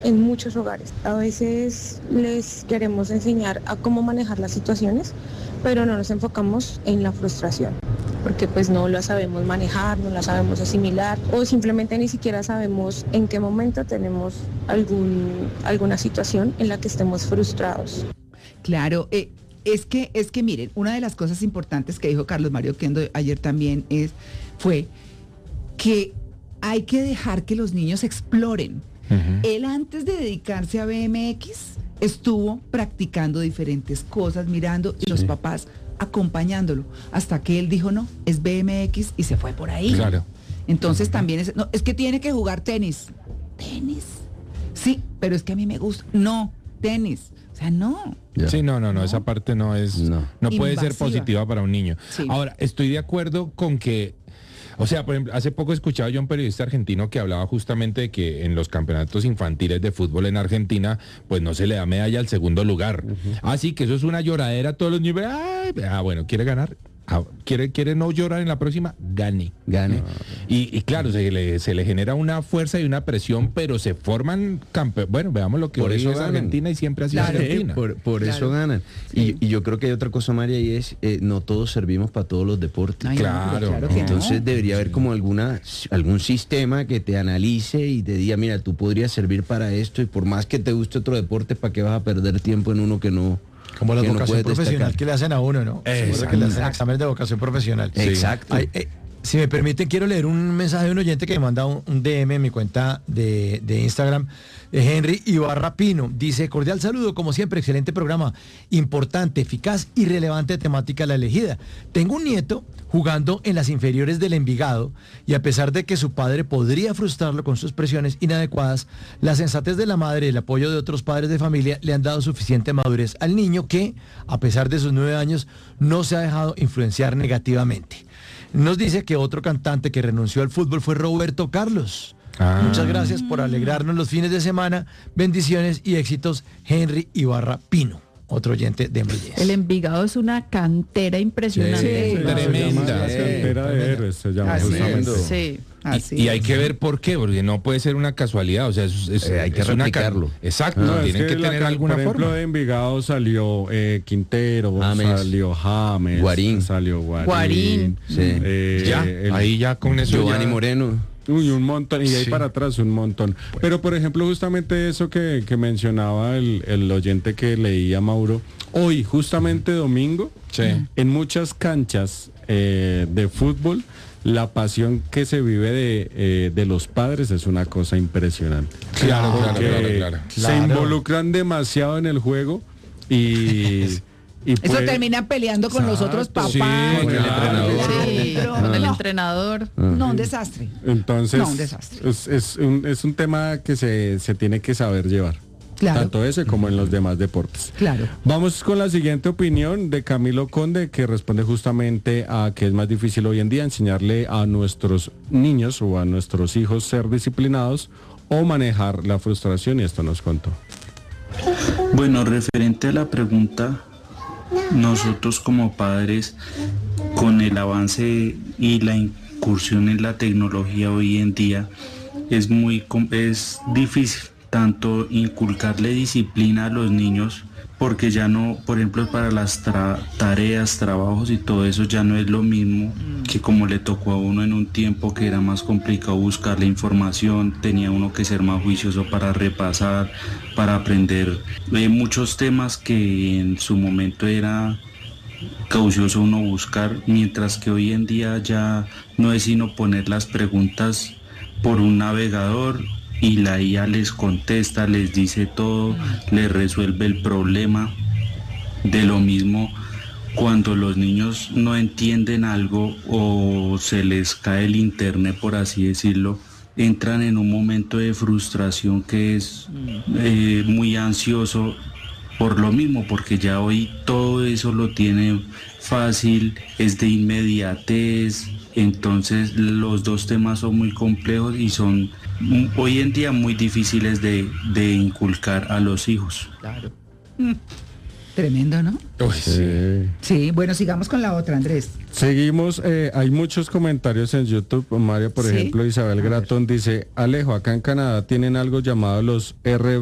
en muchos hogares. A veces les queremos enseñar a cómo manejar las situaciones, pero no nos enfocamos en la frustración, porque pues no la sabemos manejar, no la sabemos asimilar, o simplemente ni siquiera sabemos en qué momento tenemos alguna situación en la que estemos frustrados. Claro, es que miren, una de las cosas importantes que dijo Carlos Mario Kendo ayer también fue que hay que dejar que los niños exploren. Él, antes de dedicarse a BMX, estuvo practicando diferentes cosas, mirando, y los papás acompañándolo, hasta que él dijo, no, es BMX, y se fue por ahí. Claro. Entonces también es que tiene que jugar tenis. ¿Tenis? Sí, pero es que a mí me gusta. No, tenis. O sea, no. Sí, no, esa parte no puede ser positiva para un niño. Sí. Ahora, estoy de acuerdo con que, o sea, por ejemplo, hace poco escuchaba yo a un periodista argentino que hablaba justamente de que en los campeonatos infantiles de fútbol en Argentina, pues no se le da medalla al segundo lugar. Así que eso es una lloradera a todos los niveles. Bueno, quiere ganar. Quiere no llorar en la próxima, gane. Y claro, se le genera una fuerza y una presión, pero se forman bueno, veamos lo que por hoy eso es ganan. Argentina y siempre ha sido Argentina. Por eso ganan. Sí. Y yo creo que hay otra cosa, María, y es, no todos servimos para todos los deportes. Ay, Claro. que Entonces no. debería haber como algún sistema que te analice y te diga, mira, tú podrías servir para esto, y por más que te guste otro deporte, ¿para qué vas a perder tiempo en uno que no? Como la que no vocación puedes profesional destacar? que le hacen a uno, ¿no? Seguro que le hacen examen de vocación profesional. Sí. Exacto. Si me permiten, quiero leer un mensaje de un oyente que me manda un DM en mi cuenta de Instagram, de Henry Ibarra Pino. Dice, cordial saludo, como siempre, excelente programa, importante, eficaz y relevante temática la elegida. Tengo un nieto jugando en las inferiores del Envigado, y a pesar de que su padre podría frustrarlo con sus expresiones inadecuadas, la sensatez de la madre y el apoyo de otros padres de familia le han dado suficiente madurez al niño que, a pesar de sus 9 años, no se ha dejado influenciar negativamente. Nos dice que otro cantante que renunció al fútbol fue Roberto Carlos. Muchas gracias por alegrarnos los fines de semana. Bendiciones y éxitos, Henry Ibarra Pino, otro oyente de Medellín. El Envigado es una cantera impresionante. Sí, tremenda. La cantera de héroes se llama Así justamente. es. Sí. Y hay que ver por qué, porque no puede ser una casualidad, o sea, hay que replicarlo. Exacto, No, tienen que la tener alguna por ejemplo, forma. de Envigado salió Quintero, James. salió James, Guarín. salió Guarín. Sí. Ahí ya con eso Giovanni ya- Moreno. Uy, un montón, y de ahí Sí. para atrás un montón. Pero por ejemplo, justamente eso que mencionaba el oyente que leía, Mauro, hoy, justamente domingo, Sí. en muchas canchas de fútbol, la pasión que se vive de los padres es una cosa impresionante. Claro, Porque claro. se involucran demasiado en el juego y Eso termina peleando con los otros papás. Sí, Con el claro. entrenador. Sí, con el entrenador. No, un desastre. Entonces, No, un desastre. es un tema que se tiene que saber llevar. Claro. Tanto ese como en los demás deportes. Claro. Vamos con la siguiente opinión de Camilo Conde, que responde justamente a que es más difícil hoy en día enseñarle a nuestros niños o a nuestros hijos ser disciplinados o manejar la frustración, y esto nos contó. Bueno, referente a la pregunta, nosotros como padres, con el avance y la incursión en la tecnología hoy en día, es difícil tanto inculcarle disciplina a los niños, porque ya no, por ejemplo, para las tareas, trabajos y todo eso ya no es lo mismo que como le tocó a uno en un tiempo que era más complicado buscar la información, tenía uno que ser más juicioso para repasar, para aprender muchos temas que en su momento era caucioso uno buscar, mientras que hoy en día ya no es sino poner las preguntas por un navegador y la IA les contesta, les dice todo, les resuelve el problema. De lo mismo, cuando los niños no entienden algo o se les cae el internet, por así decirlo, entran en un momento de frustración que es muy ansioso por lo mismo, porque ya hoy todo eso lo tiene fácil, es de inmediatez. Entonces los dos temas son muy complejos y son hoy en día muy difíciles de inculcar a los hijos. Claro. Tremendo, ¿no? Uy, sí. Sí, bueno, sigamos con la otra, Andrés. Seguimos, hay muchos comentarios en YouTube. María, por ¿Sí? ejemplo, Isabel Gratón dice, Alejo, acá en Canadá tienen algo llamado los